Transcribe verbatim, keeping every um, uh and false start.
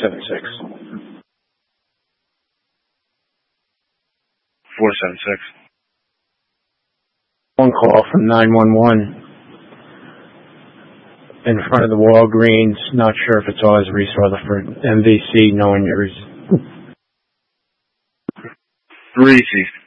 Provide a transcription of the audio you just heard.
seven six. four seven six. One call from nine one one. In front of the Walgreens, not sure if it's ours, Reese Rutherford. M V C, no one yours. Reese.